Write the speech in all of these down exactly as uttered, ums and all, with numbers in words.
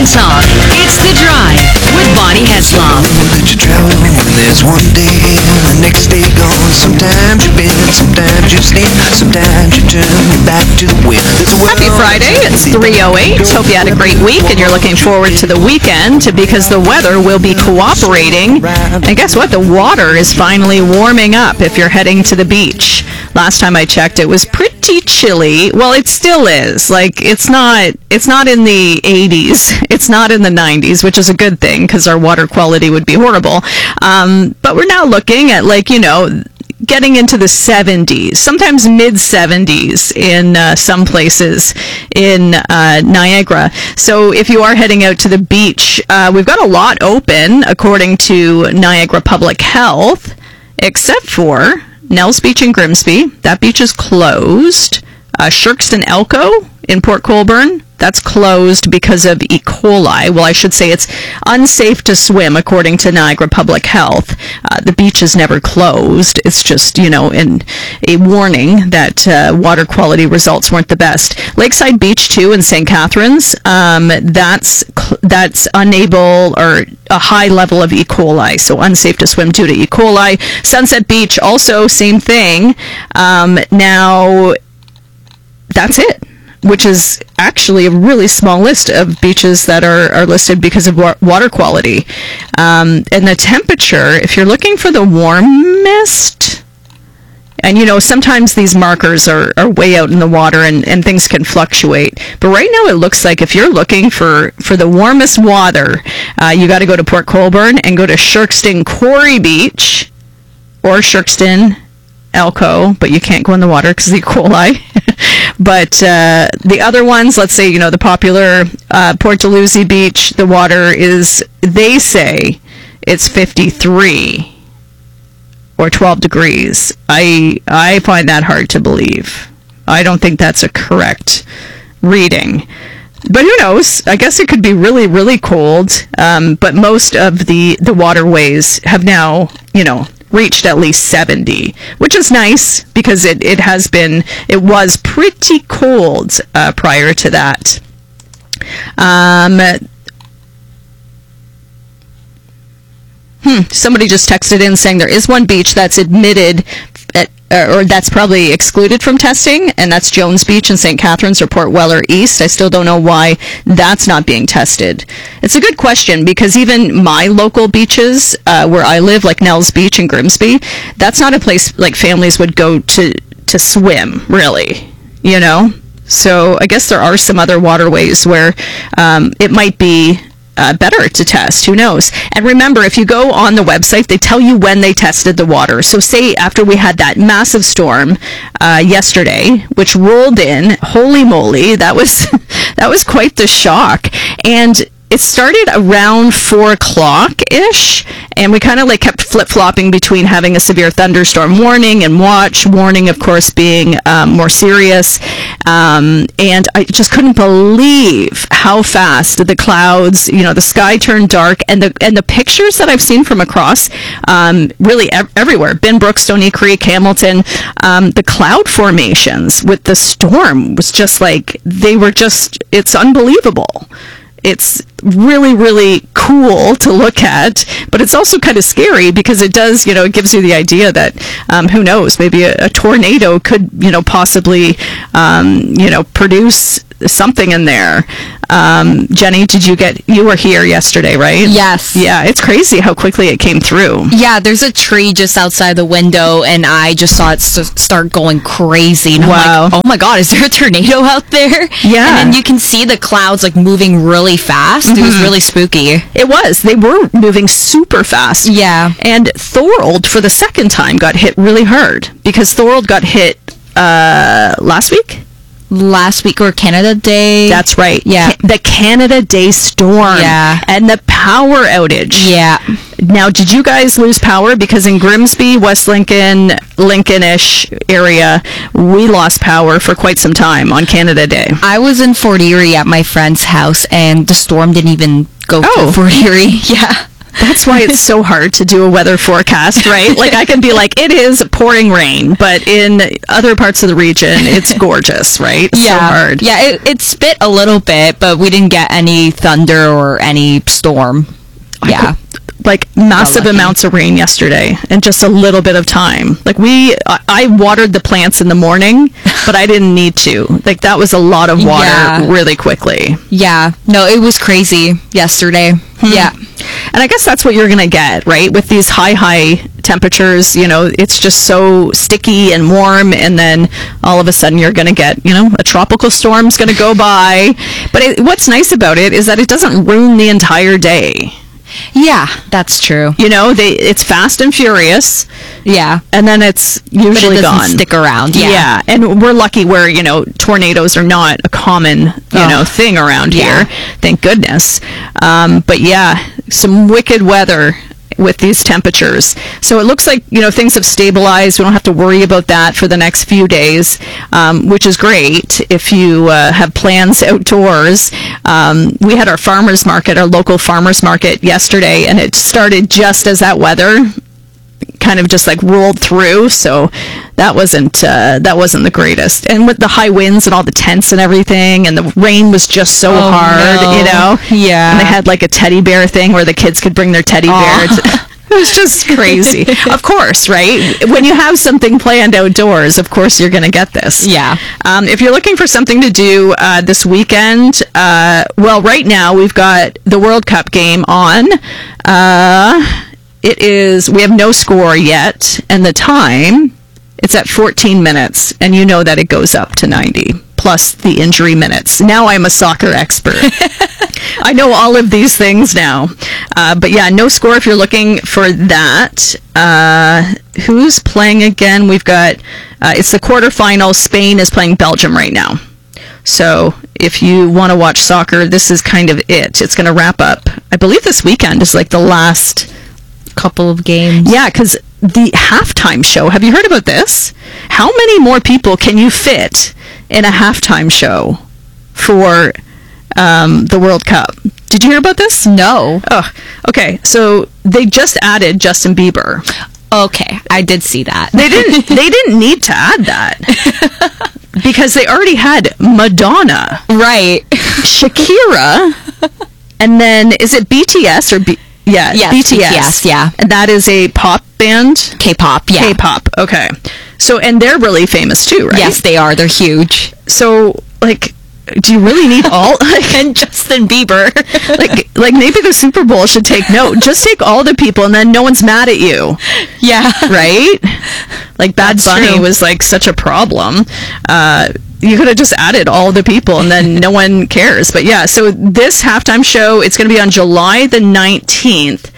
Talk. It's The Drive with Bonnie Heslop. That you travel when there's one day and the next day gone. Sometimes you bend, sometimes you sleep, sometimes you turn your back to the wind. Happy Friday. It's three oh eight. Hope you had a great week and you're looking forward to the weekend because the weather will be cooperating. And guess what? The water is finally warming up if you're heading to the beach. Last time I checked, it was pretty chilly. Well, it still is. Like, it's not it's not in the eighties. It's not in the nineties, which is a good thing because our water quality would be horrible. Um, but we're now looking at, like, you know, getting into the seventies, sometimes mid seventies in uh, some places in uh, Niagara. So if you are heading out to the beach, uh, we've got a lot open according to Niagara Public Health, except for Nels Beach in Grimsby. That beach is closed. Uh, Shirkston Elko in Port Colborne, that's closed because of E. coli. Well, I should say it's unsafe to swim, according to Niagara Public Health. Uh, the beach is never closed. It's just, you know, in a warning that uh, water quality results weren't the best. Lakeside Beach, too, in Saint Catharines, um, that's that's unable or a high level of E. coli, so unsafe to swim due to E. coli. Sunset Beach, also same thing. Um, now, that's it, which is actually a really small list of beaches that are, are listed because of wa- water quality. Um, and the temperature, if you're looking for the warmest, and you know, sometimes these markers are, are way out in the water and, and things can fluctuate. But right now it looks like if you're looking for, for the warmest water, uh, you got to go to Port Colborne and go to Shirkston Quarry Beach or Shirkston Elko, but you can't go in the water because of E. coli. But uh, the other ones, let's say, you know, the popular uh, Port Dalhousie Beach, the water is, they say, it's fifty-three or twelve degrees. I I find that hard to believe. I don't think that's a correct reading. But who knows? I guess it could be really, really cold. Um, but most of the, the waterways have now, you know, reached at least seventy, which is nice because it, it has been, it was pretty cold uh, prior to that. Um, hmm, somebody just texted in saying there is one beach that's admitted at, or that's probably excluded from testing, and that's Jones Beach in Saint Catharines or Port Weller East. I still don't know why that's not being tested. It's a good question because even my local beaches uh, where I live, like Nels Beach in Grimsby, that's not a place like families would go to to swim, really, you know? So I guess there are some other waterways where um, it might be Uh, better to test. Who knows? And remember, if you go on the website, they tell you when they tested the water. So say after we had that massive storm uh, yesterday, which rolled in, holy moly, that was that was quite the shock. And it started around four o'clock-ish, and we kind of like kept flip-flopping between having a severe thunderstorm warning and watch warning, of course, being um, more serious. Um, and I just couldn't believe how fast the clouds, you know, the sky turned dark, and the and the pictures that I've seen from across, um, really ev- everywhere, Binbrook, Stony Creek, Hamilton, um, the cloud formations with the storm was just like, they were just, it's unbelievable. It's really, really cool to look at, but it's also kind of scary because it does, you know, it gives you the idea that, um, who knows, maybe a, a tornado could, you know, possibly, um, you know, produce something in there. Um, Jenny, did you get, you were here yesterday, right? Yes. Yeah, it's crazy how quickly it came through. Yeah, there's a tree just outside the window, and I just saw it st- start going crazy. And I'm wow. like, oh my God, is there a tornado out there? Yeah. And then you can see the clouds like moving really fast. Mm-hmm. It was really spooky. It was. They were moving super fast. Yeah. And Thorold, for the second time, got hit really hard because Thorold got hit uh, last week? Last week or Canada Day. That's right. Yeah. Ca- the Canada Day storm. Yeah. And the power outage. Yeah. Now, did you guys lose power? Because in Grimsby, West Lincoln, Lincoln-ish area, we lost power for quite some time on Canada Day. I was in Fort Erie at my friend's house, and the storm didn't even go oh. to Fort Erie. Yeah. That's why it's so hard to do a weather forecast, right? Like, I can be like, it is pouring rain, but in other parts of the region, it's gorgeous, right? Yeah. So hard. Yeah, it, it spit a little bit, but we didn't get any thunder or any storm. Yeah. Like, massive lucky. amounts of rain yesterday in just a little bit of time. Like, we, I, I watered the plants in the morning, but I didn't need to. Like, that was a lot of water Yeah. really quickly. Yeah. No, it was crazy yesterday. Yeah. And I guess that's what you're going to get, right? With these high, high temperatures, you know, it's just so sticky and warm. And then all of a sudden you're going to get, you know, a tropical storm's going to go by. But it, what's nice about it is that it doesn't ruin the entire day. Yeah, that's true. You know, they it's fast and furious. Yeah. And then it's usually but it doesn't gone. stick around. Yeah. And we're lucky where, you know, tornadoes are not a common, you Oh. know, thing around Yeah. here. Thank goodness. Um, but yeah, some wicked weather with these temperatures. So it looks like, you know, things have stabilized. We don't have to worry about that for the next few days, um, which is great if you uh, have plans outdoors. Um, we had our farmers market, our local farmers market yesterday, and it started just as that weather kind of just like rolled through, so that wasn't uh, that wasn't the greatest. And with the high winds and all the tents and everything, and the rain was just so Oh, hard, no. you know. Yeah. And they had like a teddy bear thing where the kids could bring their teddy bear. To- it was just crazy. Of course, right? When you have something planned outdoors, of course you're going to get this. Yeah. Um, if you're looking for something to do uh, this weekend, uh, well, right now we've got the World Cup game on. Uh, It is, we have no score yet, and the time, it's at fourteen minutes, and you know that it goes up to ninety, plus the injury minutes. Now I'm a soccer expert. I know all of these things now. Uh, but yeah, no score if you're looking for that. Uh, who's playing again? We've got, uh, it's the quarterfinal. Spain is playing Belgium right now. So if you want to watch soccer, this is kind of it. It's going to wrap up. I believe this weekend is like the last... Couple of games. Yeah, because the halftime show, have you heard about this? How many more people can you fit in a halftime show for um, the World Cup? Did you hear about this? No. Oh, okay. So they just added Justin Bieber. Okay, I did see that. They didn't. They didn't need to add that because they already had Madonna, Right. Shakira, and then is it B T S or B? Yeah, Yes, B T S. B T S, yeah. And that is a pop band? K-pop, yeah. K-pop, okay. So, and they're really famous too, right? Yes, they are. They're huge. So, like, do you really need all? And Justin Bieber. like, like maybe the Super Bowl should take note. Just take all the people, and then no one's mad at you, Yeah. right? Like, Bad That's Bunny true. was like such a problem. Uh, you could have just added all the people, and then no one cares. But yeah, so this halftime show, it's going to be on July the nineteenth.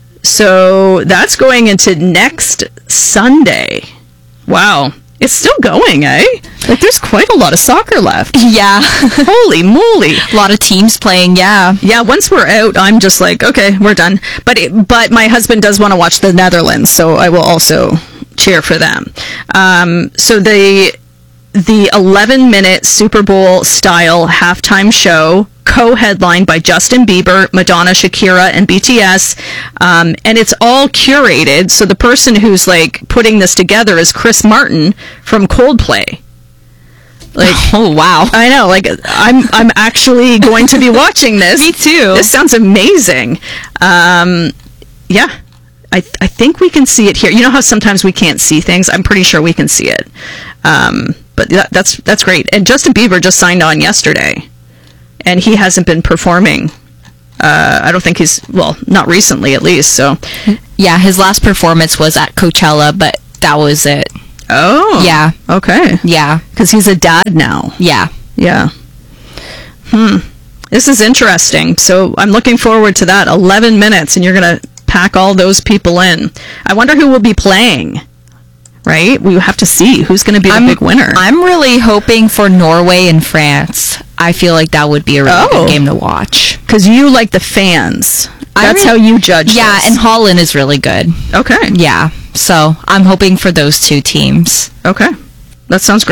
So that's going into next Sunday. Wow. It's still going, eh? Like, there's quite a lot of soccer left. Yeah. Holy moly. A lot of teams playing, yeah. Yeah, once we're out, I'm just like, okay, we're done. But it, but my husband does want to watch the Netherlands, so I will also cheer for them. Um, so the the eleven minute Super Bowl style halftime show, co-headlined by Justin Bieber, Madonna, Shakira, and B T S, um, and it's all curated. So the person who's like putting this together is Chris Martin from Coldplay. Like, Oh, wow. I know, like I'm I'm actually going to be watching this. Me too. This sounds amazing. Um, yeah. I th- I think we can see it here. You know how sometimes we can't see things? I'm pretty sure we can see it. Um, but that, that's that's great. And Justin Bieber just signed on yesterday, and he hasn't been performing. Uh, I don't think he's, well, not recently at least. So, Yeah, his last performance was at Coachella, but that was it. oh, Yeah. okay, Yeah. because he's a dad now. Yeah. Yeah. Hmm. This is interesting. So I'm looking forward to that. eleven minutes, and you're going to pack all those people in. I wonder who will be playing, right? We have to see who's going to be the I'm, big winner. I'm really hoping for Norway and France. I feel like that would be a really Oh. good game to watch. Because you like the fans. I That's re- how you judge Yeah, this. and Holland is really good. Okay. Yeah. So I'm hoping for those two teams. Okay. That sounds great.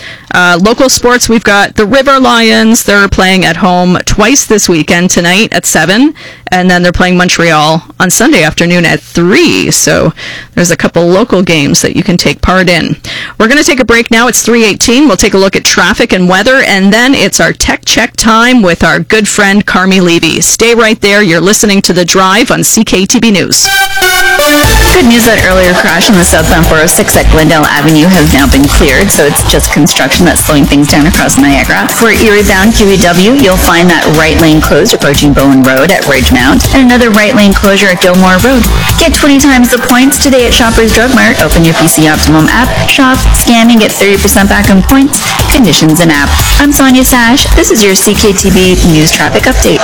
Uh, local sports, we've got the River Lions. They're playing at home twice this weekend, tonight at seven, and then they're playing Montreal on Sunday afternoon at three. So there's a couple local games that you can take part in. We're going to take a break now. It's three eighteen. We'll take a look at traffic and weather, and then it's our tech check time with our good friend Carmi Levy. Stay right there. You're listening to The Drive on C K T B News. Good news, that earlier crash on the southbound four oh six at Glendale Avenue has now been cleared, so it's just construction that's slowing things down across Niagara. For Erie-bound Q E W, you'll find that right lane closed approaching Bowen Road at Ridgemount, and another right lane closure at Gilmore Road. Get twenty times the points today at Shoppers Drug Mart. Open your P C Optimum app, shop, scan, and get thirty percent back on points, conditions, and app. I'm Sonia Sash. This is your C K T B News Traffic Update.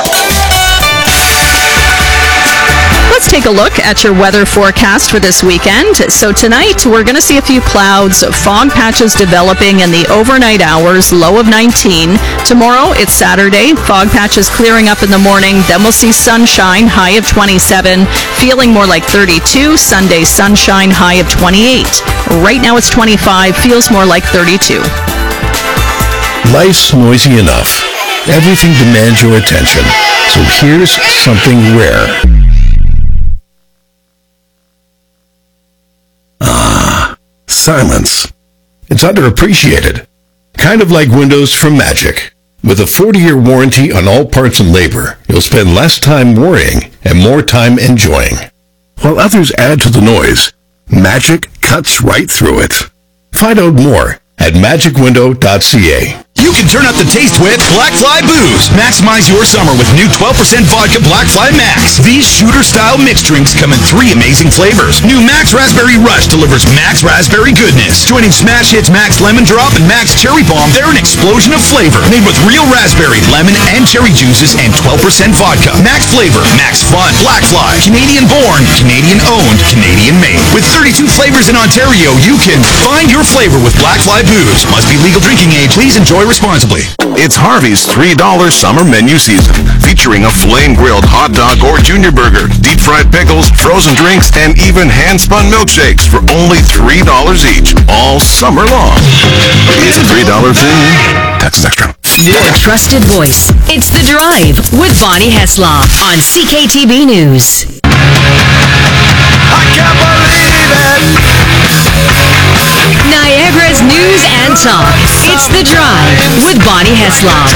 Let's take a look at your weather forecast for this weekend. So tonight, we're going to see a few clouds, fog patches developing in the overnight hours, low of nineteen. Tomorrow, it's Saturday, fog patches clearing up in the morning. Then we'll see sunshine, high of twenty-seven, feeling more like thirty-two. Sunday, sunshine, high of twenty-eight. Right now, it's twenty-five, feels more like thirty-two. Life's noisy enough. Everything demands your attention. So here's something rare. Ah, silence. It's underappreciated. Kind of like Windows from Magic. With a forty-year warranty on all parts and labor, you'll spend less time worrying and more time enjoying. While others add to the noise, Magic cuts right through it. Find out more at magic window dot c a. You can turn up the taste with Black Fly Booze. Maximize your summer with new twelve percent vodka Black Fly Max. These shooter-style mixed drinks come in three amazing flavors. New Max Raspberry Rush delivers Max Raspberry goodness. Joining smash hits Max Lemon Drop and Max Cherry Bomb, they're an explosion of flavor. Made with real raspberry, lemon, and cherry juices and twelve percent vodka. Max flavor, Max fun. Black Fly. Canadian born, Canadian owned, Canadian made. With thirty-two flavors in Ontario, you can find your flavor with Black Fly Booze. Must be legal drinking age. Please enjoy responsibly. It's Harvey's three dollar summer menu season, featuring a flame-grilled hot dog or junior burger, deep-fried pickles, frozen drinks, and even hand-spun milkshakes for only three dollars each, all summer long. It's a three dollar thing. Taxes extra. Your trusted voice. It's The Drive with Bonnie Heslop on C K T B News. I can't believe it. Niagara's news and talk. It's The Drive with Bonnie Heslop.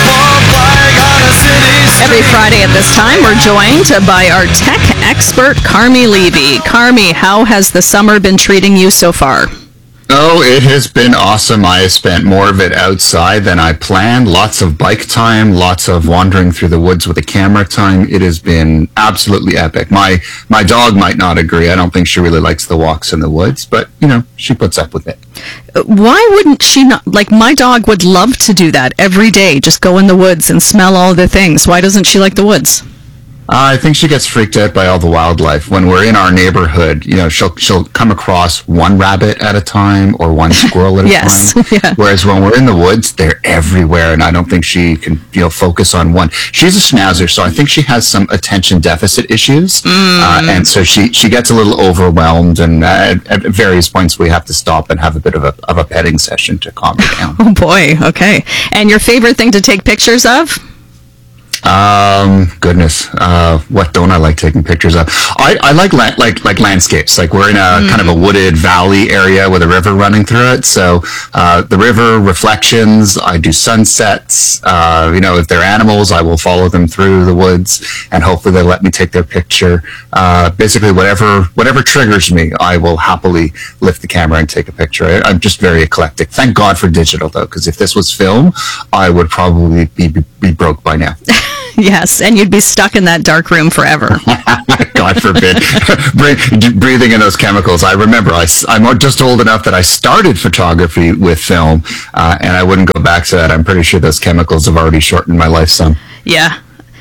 Every Friday at this time, we're joined by our tech expert, Carmi Levy. Carmi, how has the summer been treating you so far? Oh, it has been awesome. I have spent more of it outside than I planned. Lots of bike time, lots of wandering through the woods with a camera time. It has been absolutely epic. My my dog might not agree. I don't think she really likes the walks in the woods, but, you know, she puts up with it. Why wouldn't she not? Like, my dog would love to do that every day, just go in the woods and smell all the things. Why doesn't she like the woods? Uh, I think she gets freaked out by all the wildlife. When we're in our neighborhood, you know, she'll she'll come across one rabbit at a time or one squirrel at a yes. time. Yeah. Whereas when we're in the woods, they're everywhere, and I don't think she can, you know, focus on one. She's a schnauzer, so I think she has some attention deficit issues, mm. uh, and so she, she gets a little overwhelmed, and uh, at, at various points we have to stop and have a bit of a of a petting session to calm her down. Oh boy, okay. And your favorite thing to take pictures of? Um, goodness, uh, what don't I like taking pictures of? I, I like la- like like landscapes. Like, we're in a mm. kind of a wooded valley area with a river running through it. So uh, the river reflections. I do sunsets. Uh, you know, if they're animals, I will follow them through the woods, and hopefully they let me take their picture. Uh, basically, whatever whatever triggers me, I will happily lift the camera and take a picture. I, I'm just very eclectic. Thank God for digital, though, because if this was film, I would probably be be, be broke by now. Yes, and you'd be stuck in that dark room forever. God forbid. Breathing in those chemicals. I remember, I, I'm just old enough that I started photography with film, uh, and I wouldn't go back to that. I'm pretty sure those chemicals have already shortened my life some. Yeah.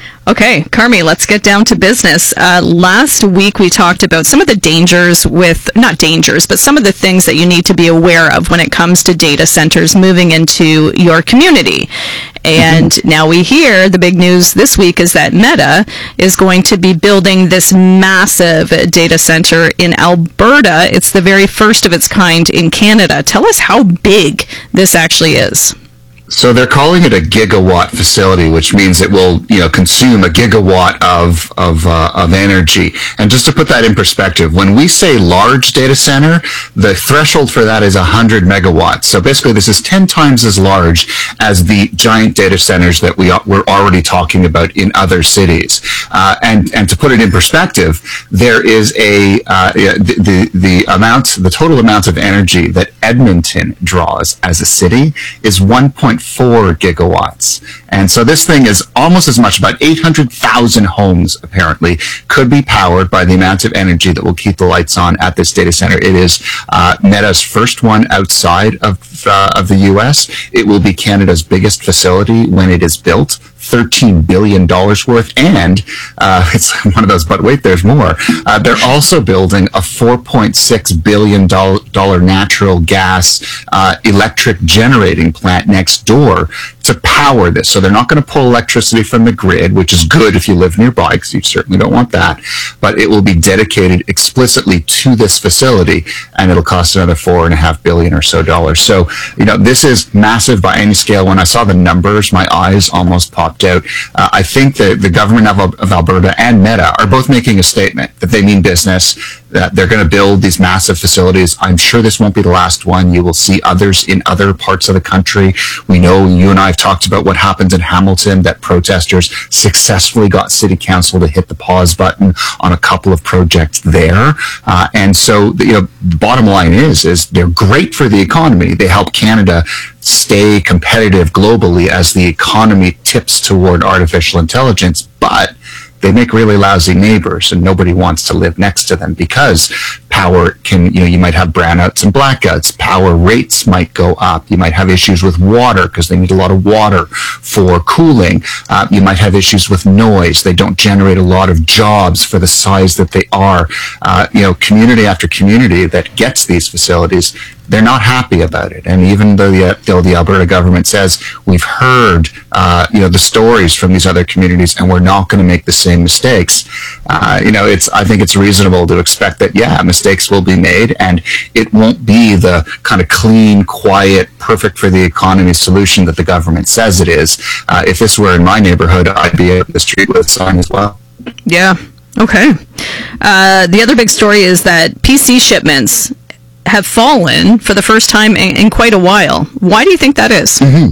Okay, Carmi, let's get down to business. Uh, last week we talked about some of the dangers with, not dangers, but some of the things that you need to be aware of when it comes to data centers moving into your community. And mm-hmm. now we hear the big news this week is that Meta is going to be building this massive data center in Alberta. It's the very first of its kind in Canada. Tell us how big this actually is. So they're calling it a gigawatt facility, which means it will, you know, consume a gigawatt of of uh, of energy. And just to put that in perspective, when we say large data center, the threshold for that is one hundred megawatts. So basically, this is ten times as large as the giant data centers that we we're already talking about in other cities. Uh, and and to put it in perspective, there is a uh, the, the the amount, the total amount of energy that Edmonton draws as a city is one point four gigawatts. And so this thing is almost as much, about eight hundred thousand homes apparently could be powered by the amount of energy that will keep the lights on at this data center. It is uh, Meta's first one outside of, uh, of the U S. It will be Canada's biggest facility when it is built. thirteen billion dollars worth, and uh, it's one of those, but wait, there's more. Uh, they're also building a four point six billion dollars natural gas uh, electric generating plant next door to power this. So they're not going to pull electricity from the grid, which is good if you live nearby, because you certainly don't want that, but it will be dedicated explicitly to this facility, and it'll cost another four and a half billion or so dollars. So, you know, this is massive by any scale. When I saw the numbers, my eyes almost popped out. Uh, I think that the government of, of Alberta and Meta are both making a statement that they mean business, that they're going to build these massive facilities. I'm sure this won't be the last one. You will see others in other parts of the country. We know, you and I have talked about what happened in Hamilton, that protesters successfully got city council to hit the pause button on a couple of projects there. Uh, and so, you know, the bottom line is, is they're great for the economy. They help Canada stay competitive globally as the economy tips toward artificial intelligence, but they make really lousy neighbors, and nobody wants to live next to them because power can, you know, you might have brownouts and blackouts. Power rates might go up. You might have issues with water because they need a lot of water for cooling. Uh, you might have issues with noise. They don't generate a lot of jobs for the size that they are. Uh, you know, community after community that gets these facilities, they're not happy about it. And even though the, though the Alberta government says, we've heard, uh, you know, the stories from these other communities, and we're not going to make the same mistakes, uh, you know, it's, I think it's reasonable to expect that, yeah, mistakes will be made, and it won't be the kind of clean, quiet, perfect for the economy solution that the government says it is. Uh, if this were in my neighborhood, I'd be out in the street with a sign as well. Yeah. Okay. Uh, the other big story is that P C shipments have fallen for the first time in, in quite a while. Why do you think that is? Mm-hmm.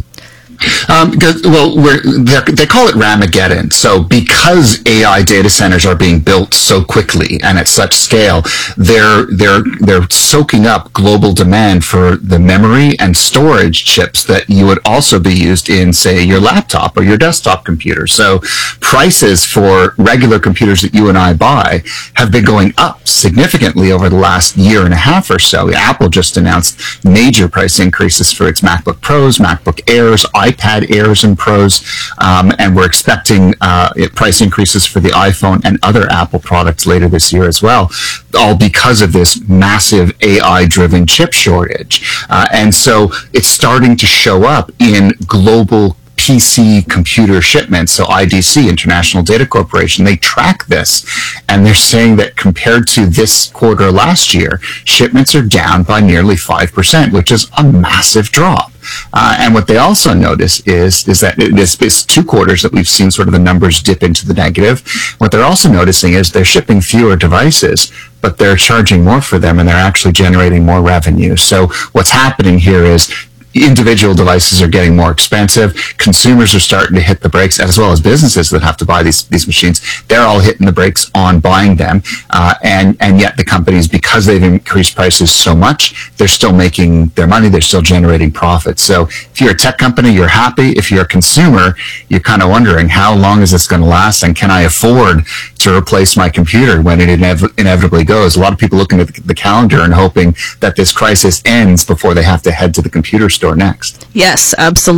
Um, well, we're, they call it Ramageddon. So because A I data centers are being built so quickly and at such scale, they're they're they're soaking up global demand for the memory and storage chips that you would also be used in, say, your laptop or your desktop computer. So prices for regular computers that you and I buy have been going up significantly over the last year and a half or so. Apple just announced major price increases for its MacBook Pros, MacBook Airs, iPad Airs and Pros, um, and we're expecting uh, price increases for the iPhone and other Apple products later this year as well, all because of this massive A I-driven chip shortage. Uh, and so it's starting to show up in global P C computer shipments. So I D C, International Data Corporation, they track this, and they're saying that compared to this quarter last year, shipments are down by nearly five percent, which is a massive drop. Uh, and what they also notice is is that this is two quarters that we've seen sort of the numbers dip into the negative. What they're also noticing is they're shipping fewer devices, but they're charging more for them, and they're actually generating more revenue. So what's happening here is individual devices are getting more expensive. Consumers are starting to hit the brakes, as well as businesses that have to buy these these machines. They're all hitting the brakes on buying them, uh, and and yet the companies, because they've increased prices so much, they're still making their money. They're still generating profits. So if you're a tech company, you're happy. If you're a consumer, you're kind of wondering, how long is this going to last, and can I afford to replace my computer when it inev- inevitably goes? A lot of people looking at the calendar and hoping that this crisis ends before they have to head to the computer store next. Yes, absolutely.